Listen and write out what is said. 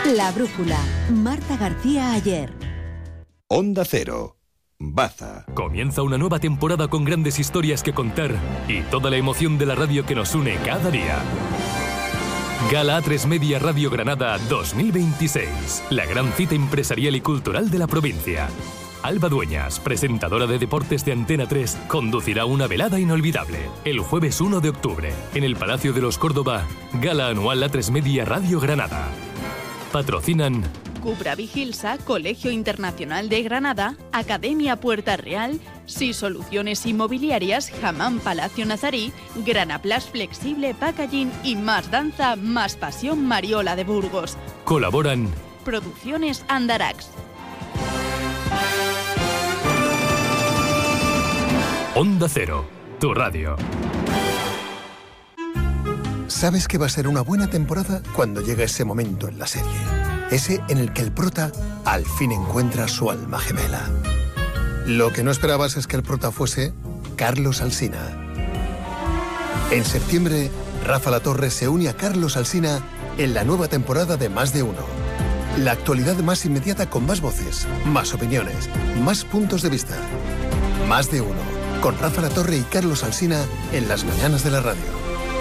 La Brújula. Marta García Ayer. Onda Cero. Baza. Comienza una nueva temporada con grandes historias que contar y toda la emoción de la radio que nos une cada día. Gala A3 Media Radio Granada 2026. La gran cita empresarial y cultural de la provincia. Alba Dueñas, presentadora de deportes de Antena 3, conducirá una velada inolvidable el jueves 1 de octubre en el Palacio de los Córdoba. Gala anual A3 Media Radio Granada. Patrocinan Cupra Vigilsa, Colegio Internacional de Granada, Academia Puerta Real, Sí Soluciones Inmobiliarias, Hamam Palacio Nazarí, Granaplas Flexible Packaging y Más Danza, Más Pasión Mariola de Burgos. Colaboran Producciones Andarax. Onda Cero, tu radio. Sabes que va a ser una buena temporada cuando llega ese momento en la serie. Ese en el que el prota al fin encuentra su alma gemela. Lo que no esperabas es que el prota fuese Carlos Alsina. En septiembre, Rafa Latorre se une a Carlos Alsina en la nueva temporada de Más de Uno. La actualidad más inmediata con más voces, más opiniones, más puntos de vista. Más de Uno, con Rafa Latorre y Carlos Alsina en las mañanas de la radio.